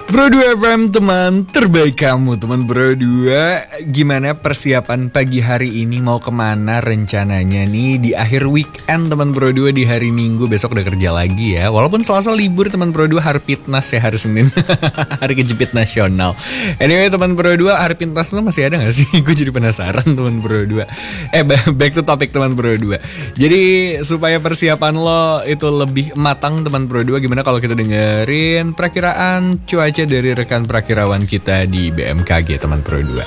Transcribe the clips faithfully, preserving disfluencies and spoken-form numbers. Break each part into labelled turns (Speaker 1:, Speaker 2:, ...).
Speaker 1: Bro dua F M, teman terbaik kamu. Teman Bro dua, gimana persiapan pagi hari ini? Mau kemana rencananya nih di akhir weekend teman Bro dua? Di hari Minggu besok udah kerja lagi ya. Walaupun Selasa libur teman Bro dua, hari Fitnas ya hari Senin. Hari kejepit nasional. Anyway teman Bro dua, hari Fitnas itu masih ada gak sih? Gue jadi penasaran teman Bro dua. Eh back to topic teman Bro dua. Jadi supaya persiapan lo itu lebih matang teman Bro dua, gimana kalau kita dengerin perakiraan cuaca dari rekan perakirawan kita di B M K G teman Pro dua.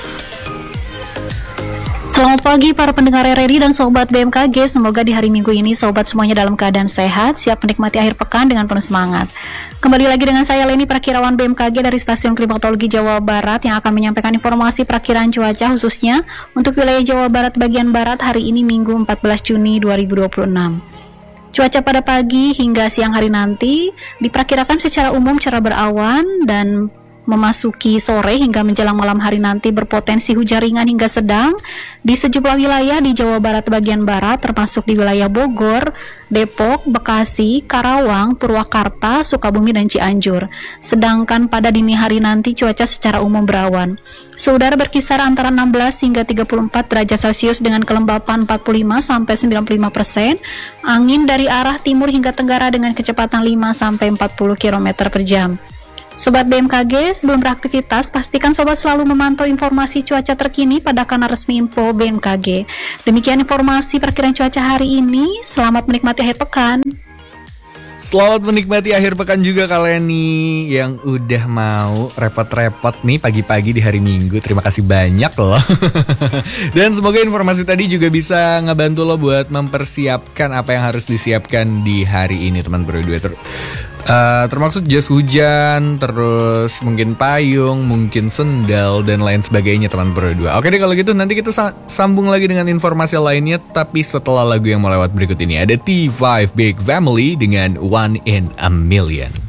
Speaker 2: Selamat pagi para pendengar R R I dan sobat B M K G. Semoga di hari Minggu ini sobat semuanya dalam keadaan sehat, siap menikmati akhir pekan dengan penuh semangat. Kembali lagi dengan saya Leni, perakirawan B M K G dari Stasiun Klimatologi Jawa Barat, yang akan menyampaikan informasi perakiraan cuaca khususnya untuk wilayah Jawa Barat bagian barat hari ini Minggu empat belas Juni dua ribu dua puluh enam. Cuaca pada pagi hingga siang hari nanti diperkirakan secara umum cerah berawan dan memasuki sore hingga menjelang malam hari nanti berpotensi hujan ringan hingga sedang di sejumlah wilayah di Jawa Barat bagian barat, termasuk di wilayah Bogor, Depok, Bekasi, Karawang, Purwakarta, Sukabumi, dan Cianjur. Sedangkan pada dini hari nanti cuaca secara umum berawan. Suhu udara berkisar antara enam belas hingga tiga puluh empat derajat Celcius dengan kelembapan empat puluh lima sampai sembilan puluh lima persen. Angin dari arah timur hingga tenggara dengan kecepatan lima sampai empat puluh kilometer per jam. Sobat B M K G, sebelum beraktivitas, pastikan sobat selalu memantau informasi cuaca terkini pada kanal resmi info B M K G. Demikian informasi perkiraan cuaca hari ini. Selamat menikmati akhir pekan.
Speaker 1: Selamat menikmati akhir pekan juga kalian nih yang udah mau repot-repot nih pagi-pagi di hari Minggu. Terima kasih banyak loh. Dan semoga informasi tadi juga bisa ngebantu lo buat mempersiapkan apa yang harus disiapkan di hari ini teman Bro dua. Ter- uh, termaksud jas hujan, terus mungkin payung, mungkin sendal dan lain sebagainya teman Bro dua. Oke deh kalau gitu nanti kita sa- sambung lagi dengan informasi lainnya, tapi setelah lagu yang mau lewat berikut ini ada T five Big Family dengan One in a Million.